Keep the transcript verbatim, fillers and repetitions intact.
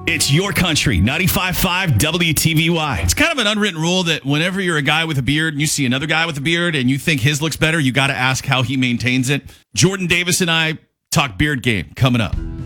It's your country, ninety-five point five W T V Y. It's kind of an unwritten rule that whenever you're a guy with a beard and you see another guy with a beard and you think his looks better, you got to ask how he maintains it. Jordan Davis and I talk beard game coming up.